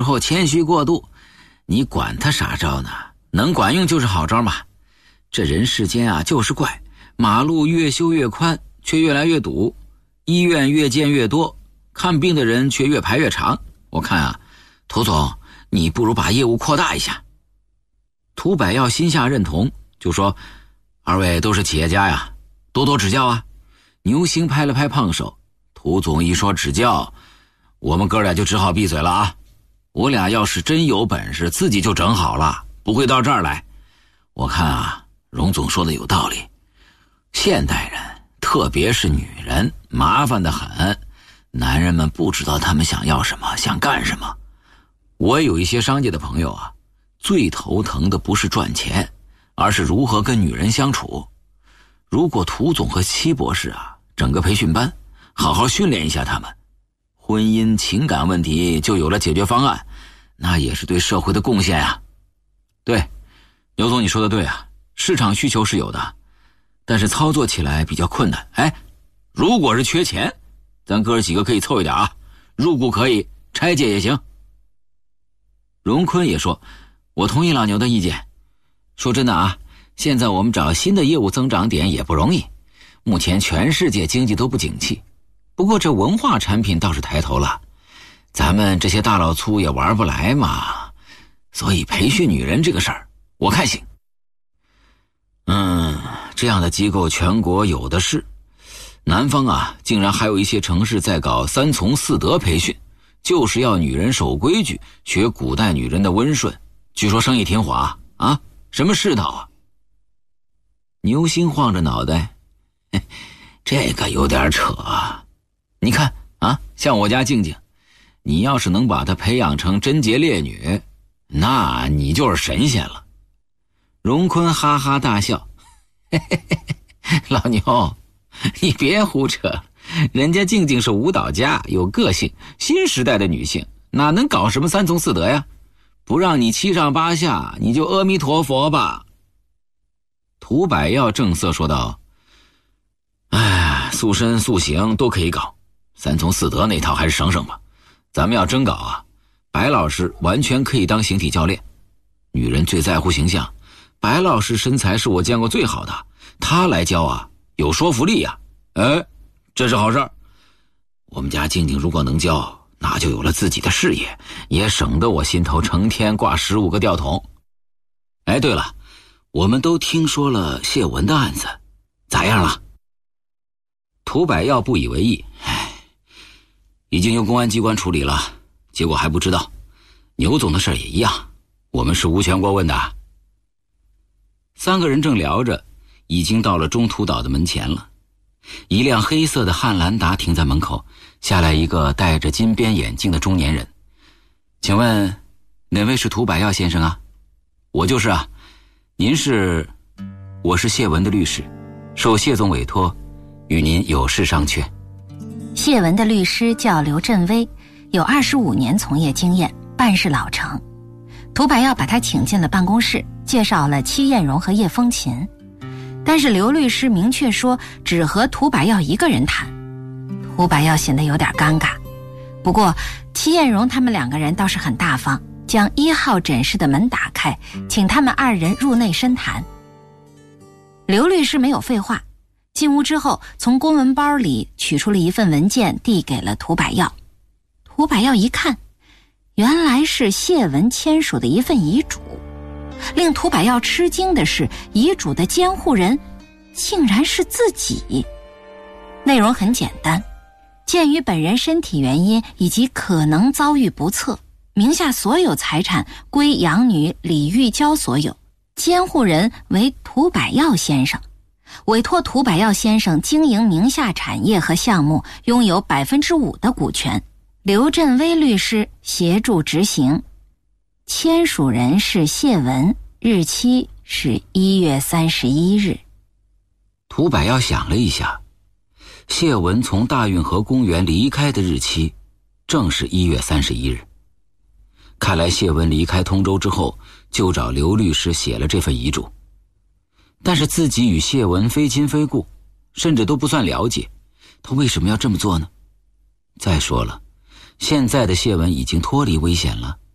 候谦虚过度，你管他啥招呢？能管用就是好招嘛。这人世间啊就是怪，马路越修越宽，却越来越堵；医院越建越多，看病的人却越排越长。我看啊，涂总，你不如把业务扩大一下。涂百耀心下认同，就说：二位都是企业家呀，多多指教啊。牛星拍了拍胖手，涂总一说指教，我们哥俩就只好闭嘴了啊。我俩要是真有本事，自己就整好了，不会到这儿来。我看啊，荣总说的有道理，现代人特别是女人麻烦得很，男人们不知道他们想要什么，想干什么。我有一些商界的朋友啊，最头疼的不是赚钱，而是如何跟女人相处。如果涂总和戚博士啊整个培训班，好好训练一下他们，婚姻情感问题就有了解决方案，那也是对社会的贡献啊。对，刘总你说的对啊，市场需求是有的，但是操作起来比较困难。哎，如果是缺钱，咱哥几个可以凑一点啊，入股可以，拆借也行。荣坤也说，我同意老牛的意见。说真的啊，现在我们找新的业务增长点也不容易，目前全世界经济都不景气，不过这文化产品倒是抬头了，咱们这些大老粗也玩不来嘛，所以培训女人这个事儿我看行。这样的机构全国有的是，南方啊竟然还有一些城市在搞三从四德培训，就是要女人守规矩，学古代女人的温顺，据说生意挺火啊，什么世道啊？牛星晃着脑袋，这个有点扯啊。你看啊，像我家静静，你要是能把她培养成贞洁烈女，那你就是神仙了。荣坤哈哈大笑，老牛，你别胡扯，人家静静是舞蹈家，有个性，新时代的女性哪能搞什么三从四德呀？不让你七上八下，你就阿弥陀佛吧。涂百耀正色说道，塑身塑形都可以搞，三从四德那套还是省省吧。咱们要真搞啊，白老师完全可以当形体教练。女人最在乎形象，白老师身材是我见过最好的，他来教啊，有说服力啊。这是好事儿。我们家静静如果能教，那就有了自己的事业，也省得我心头成天挂15个吊桶。对了，我们都听说了谢文的案子，咋样了？涂百耀不以为意，已经由公安机关处理了，结果还不知道。牛总的事儿也一样，我们是无权过问的。三个人正聊着，已经到了中途岛的门前了。一辆黑色的汉兰达停在门口，下来一个戴着金边眼镜的中年人。请问哪位是涂百耀先生啊？我就是啊。您是？我是谢文的律师，受谢总委托，与您有事商榷。 谢文的律师叫刘振威，有25年从业经验，办事老成。涂百耀把他请进了办公室，介绍了戚艳荣和叶风琴。但是刘律师明确说只和涂百耀一个人谈，涂百耀显得有点尴尬。不过戚艳荣他们两个人倒是很大方，将1号诊室的门打开，请他们2人入内深谈。刘律师没有废话，进屋之后从公文包里取出了一份文件，递给了涂百耀。涂百耀一看，原来是谢文签署的一份遗嘱。令涂百耀吃惊的是，遗嘱的监护人竟然是自己。内容很简单，鉴于本人身体原因以及可能遭遇不测，名下所有财产归养女李玉娇所有，监护人为涂百耀先生，委托涂百耀先生经营名下产业和项目，拥有5%的股权，刘振威律师协助执行。签署人是谢文，日期是1月31日。 涂百耀想了一下，谢文从大运河公园离开的日期正是1月31日。看来谢文离开通州之后，就找刘律师写了这份遗嘱。但是自己与谢文非亲非故，甚至都不算了解，他为什么要这么做呢？再说了，现在的谢文已经脱离危险了，